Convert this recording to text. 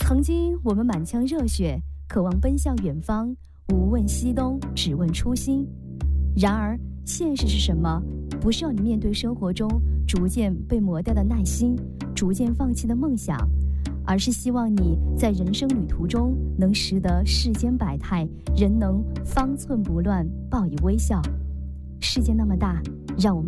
曾经我们满腔热血，渴望奔向远方，无问西东，只问初心。然而现实是什么？不是要你面对生活中逐渐被磨掉的耐心，逐渐放弃的梦想，而是希望你在人生旅途中能识得世间百态，仍能方寸不乱，报以微笑。世界那么大，让我们